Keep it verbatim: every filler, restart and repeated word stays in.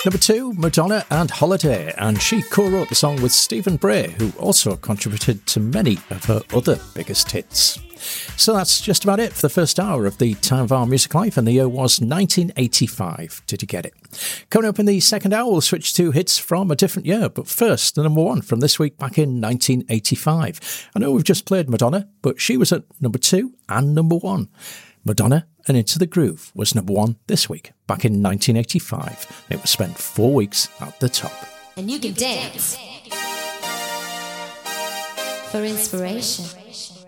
Number two, Madonna and Holiday, and she co-wrote the song with Stephen Bray, who also contributed to many of her other biggest hits. So that's just about it for the first hour of the Time of Our Music Life, and the year was nineteen eighty-five. Did you get it? Coming up in the second hour, we'll switch to hits from a different year, but first, the number one from this week back in nineteen eighty-five. I know we've just played Madonna, but she was at number two and number one. Madonna and Into the Groove was number one this week, back in nineteen eighty-five. It was spent four weeks at the top. And you can dance for inspiration.